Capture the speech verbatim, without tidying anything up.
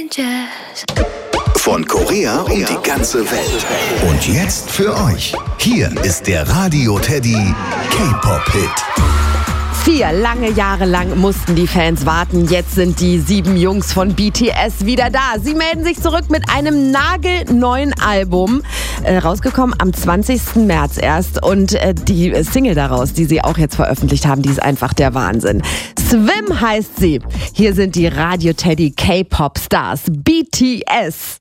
Von Korea und die ganze Welt. Und jetzt für euch. Hier ist der Radio Teddy K-Pop-Hit. Vier lange Jahre lang mussten die Fans warten. Jetzt sind die sieben Jungs von B T S wieder da. Sie melden sich zurück mit einem nagelneuen Album. Äh, rausgekommen am zwanzigsten März erst. Und äh, die Single daraus, die sie auch jetzt veröffentlicht haben, die ist einfach der Wahnsinn. Swim heißt sie. Hier sind die Radio Teddy K-Pop Stars B T S.